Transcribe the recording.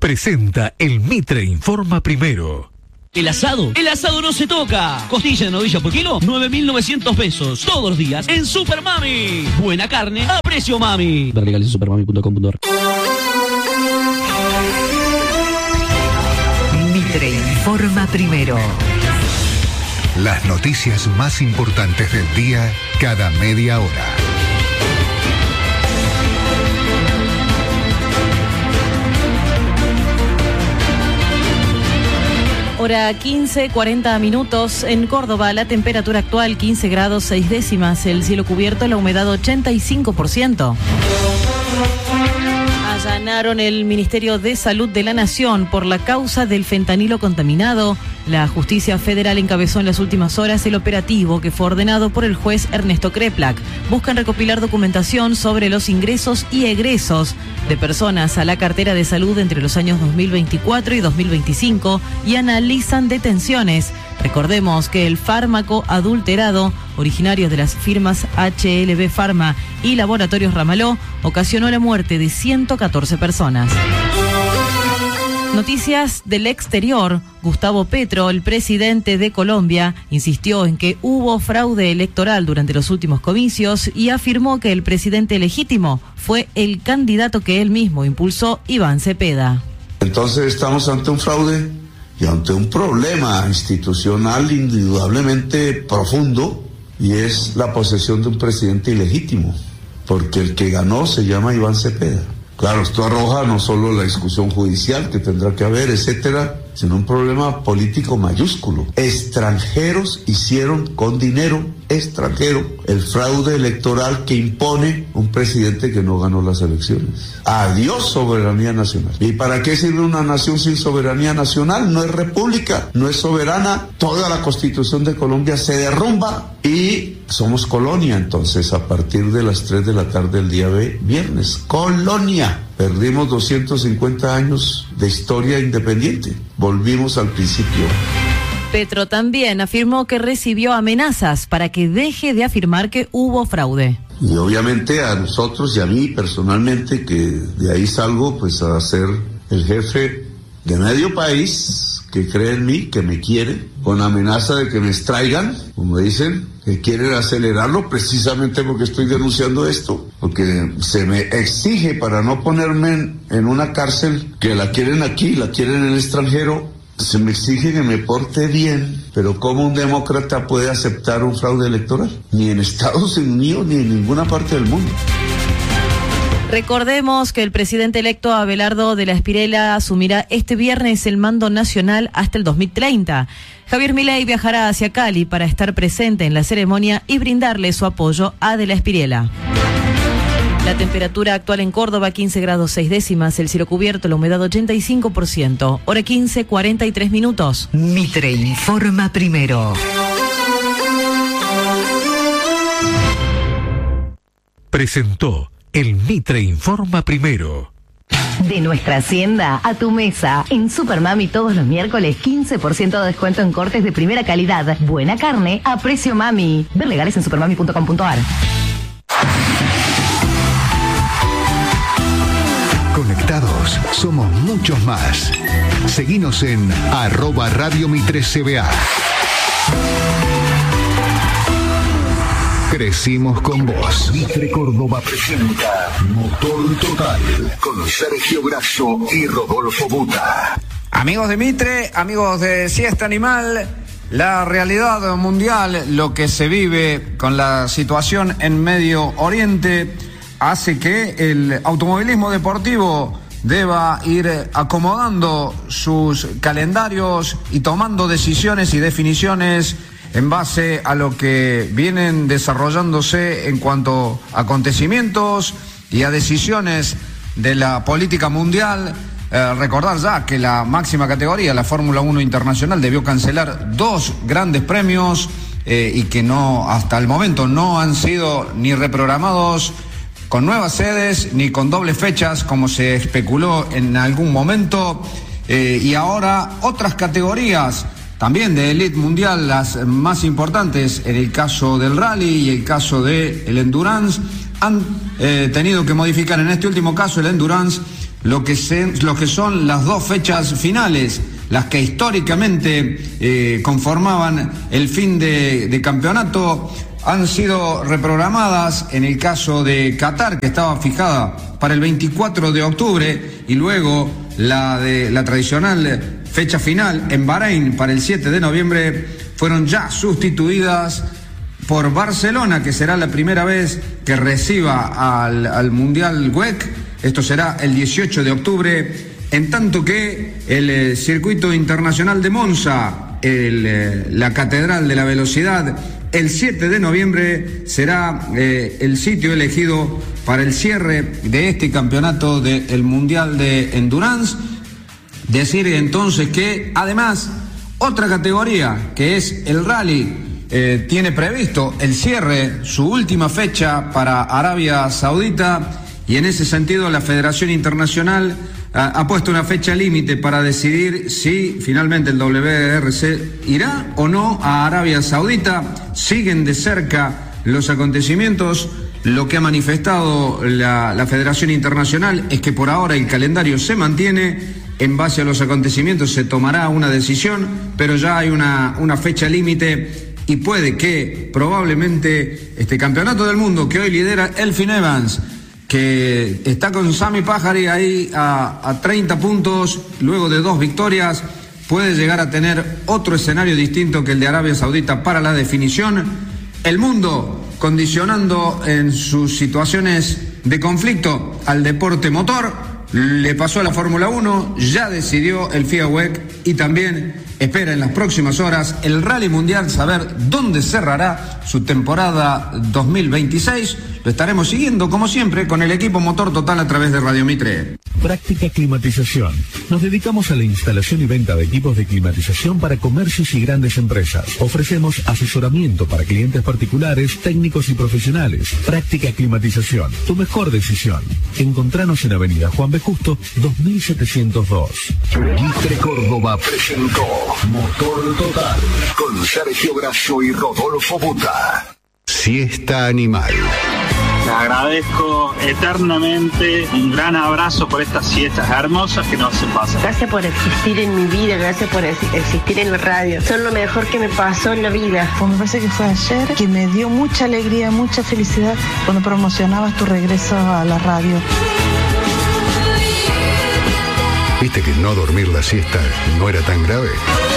presenta el Mitre Informa Primero. El asado no se toca. Costilla de novilla por kilo, 9.900 pesos. Todos los días en Super Mami. Buena carne a precio mami. Ver legales en supermami.com.ar. Mitre Informa Primero. Las noticias más importantes del día cada media hora. Hora 15, 40 minutos. En Córdoba, la temperatura actual 15 grados 6 décimas. El cielo cubierto, la humedad 85%. Allanaron el Ministerio de Salud de la Nación por la causa del fentanilo contaminado. La Justicia Federal encabezó en las últimas horas el operativo que fue ordenado por el juez Ernesto Kreplak. Buscan recopilar documentación sobre los ingresos y egresos de personas a la cartera de salud entre los años 2024 y 2025 y analizan detenciones. Recordemos que el fármaco adulterado, originario de las firmas HLB Pharma y Laboratorios Ramaló, ocasionó la muerte de 114 personas. Noticias del exterior. Gustavo Petro, el presidente de Colombia, insistió en que hubo fraude electoral durante los últimos comicios y afirmó que el presidente legítimo fue el candidato que él mismo impulsó, Iván Cepeda. Entonces estamos ante un fraude y ante un problema institucional indudablemente profundo, y es la posesión de un presidente ilegítimo, porque el que ganó se llama Iván Cepeda. Claro, esto arroja no solo la discusión judicial que tendrá que haber, etcétera, sino un problema político mayúsculo. Extranjeros hicieron con dinero extranjero el fraude electoral que impone un presidente que no ganó las elecciones. Adiós soberanía nacional. ¿Y para qué sirve una nación sin soberanía nacional? No es república, no es soberana. Toda la Constitución de Colombia se derrumba y somos colonia. Entonces, a partir de las 3 de la tarde del día viernes, colonia. Perdimos 250 años de historia independiente. Volvimos al principio. Petro también afirmó que recibió amenazas para que deje de afirmar que hubo fraude. Y obviamente a nosotros y a mí personalmente, que de ahí salgo pues a ser el jefe de medio país, que cree en mí, que me quiere, con amenaza de que me extraigan, como dicen, que quieren acelerarlo precisamente porque estoy denunciando esto, porque se me exige para no ponerme en una cárcel que la quieren aquí, la quieren en el extranjero, se me exige que me porte bien, pero ¿cómo un demócrata puede aceptar un fraude electoral? Ni en Estados Unidos ni en ninguna parte del mundo. Recordemos que el presidente electo Abelardo de la Espriella asumirá este viernes el mando nacional hasta el 2030. Javier Milei viajará hacia Cali para estar presente en la ceremonia y brindarle su apoyo a de la Espriella. La temperatura actual en Córdoba 15 grados 6 décimas, el cielo cubierto, la humedad 85%. Hora 15, 43 minutos. Mitre Informa Primero. Presentó el Mitre Informa Primero. De nuestra hacienda a tu mesa. En Super Mami todos los miércoles 15% de descuento en cortes de primera calidad. Buena carne a precio mami. Ver legales en supermami.com.ar. Conectados, somos muchos más. Seguinos en @Radio Mitre CBA. Crecimos con vos. Mitre Córdoba presenta Motor Total con Sergio Grasso y Rodolfo Buta. Amigos de Mitre, amigos de Siesta Animal, la realidad mundial, lo que se vive con la situación en Medio Oriente, hace que el automovilismo deportivo deba ir acomodando sus calendarios y tomando decisiones y definiciones en base a lo que vienen desarrollándose en cuanto a acontecimientos y a decisiones de la política mundial. Recordar ya que la máxima categoría, la Fórmula 1 Internacional, debió cancelar 2 grandes premios y que no, hasta el momento no han sido ni reprogramados con nuevas sedes ni con dobles fechas como se especuló en algún momento, y ahora otras categorías también de élite mundial, las más importantes en el caso del rally y el caso del endurance, han tenido que modificar, en este último caso el endurance, lo que son las dos fechas finales, las que históricamente conformaban el fin de campeonato, han sido reprogramadas. En el caso de Qatar, que estaba fijada para el 24 de octubre, y luego la tradicional fecha final en Bahrein para el 7 de noviembre, fueron ya sustituidas por Barcelona, que será la primera vez que reciba al Mundial WEC. Esto será el 18 de octubre, en tanto que el circuito internacional de Monza, la Catedral de la Velocidad, el 7 de noviembre será el sitio elegido para el cierre de este campeonato del Mundial de Endurance. Decir entonces que además otra categoría, que es el rally, tiene previsto el cierre, su última fecha para Arabia Saudita, y en ese sentido la Federación Internacional ha puesto una fecha límite para decidir si finalmente el WRC irá o no a Arabia Saudita. Siguen de cerca los acontecimientos. Lo que ha manifestado la Federación Internacional es que por ahora el calendario se mantiene. En base a los acontecimientos se tomará una decisión, pero ya hay una fecha límite, y puede que probablemente este campeonato del mundo que hoy lidera Elfyn Evans, que está con Sami Pajari ahí a 30 puntos, luego de 2 victorias, puede llegar a tener otro escenario distinto que el de Arabia Saudita para la definición. El mundo condicionando en sus situaciones de conflicto al deporte motor. Le pasó a la Fórmula 1, ya decidió el FIA WEC, y también espera en las próximas horas el Rally Mundial, saber dónde cerrará su temporada 2026. Lo estaremos siguiendo, como siempre, con el equipo Motor Total a través de Radio Mitre. Práctica Climatización. Nos dedicamos a la instalación y venta de equipos de climatización para comercios y grandes empresas. Ofrecemos asesoramiento para clientes particulares, técnicos y profesionales. Práctica Climatización, tu mejor decisión. Encontranos en Avenida Juan B. Justo, 2702. Mitre Córdoba presentó Motor Total con Sergio Grasso y Rodolfo Buta. Siesta Animal. Le agradezco eternamente, un gran abrazo por estas siestas hermosas que nos hacen pasar. Gracias por existir en mi vida, gracias por existir en la radio. Son lo mejor que me pasó en la vida. Pues me parece que fue ayer que me dio mucha alegría, mucha felicidad cuando promocionabas tu regreso a la radio. ¿Viste que no dormir la siesta no era tan grave?